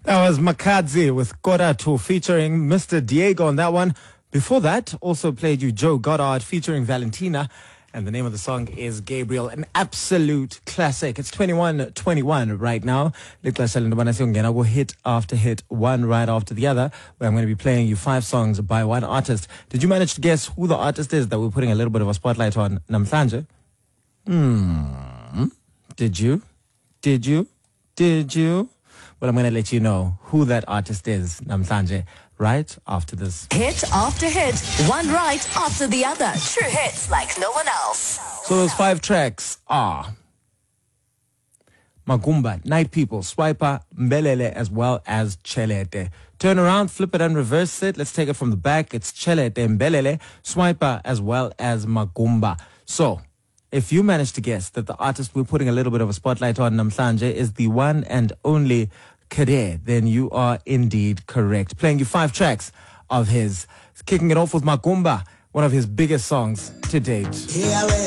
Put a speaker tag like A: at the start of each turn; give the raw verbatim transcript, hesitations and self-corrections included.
A: That was Makadzi with Koratu featuring Mister Diego on that one. Before that, also played you Joe Goddard featuring Valentina. And the name of the song is Gabriel, an absolute classic. It's twenty-one twenty-one right now. Hit after hit, one right after the other, where I'm going to be playing you five songs by one artist. Did you manage to guess who the artist is that we're putting a little bit of a spotlight on namhlanje? Hmm. Did you? Did you? Did you? Well, I'm going to let you know who that artist is, namhlanje, right after this.
B: Hit after hit, one right after the other. True hits like no one else.
A: So those five tracks are Magumba, Night People, Swiper, Mbelele, as well as Chelete. Turn around, flip it and reverse it. Let's take it from the back. It's Chelete, Mbelele, Swiper, as well as Magumba. So, if you manage to guess that the artist we're putting a little bit of a spotlight on, namhlanje, is the one and only Kade, then you are indeed correct. Playing you five tracks of his. Kicking it off with Magumba, one of his biggest songs to date.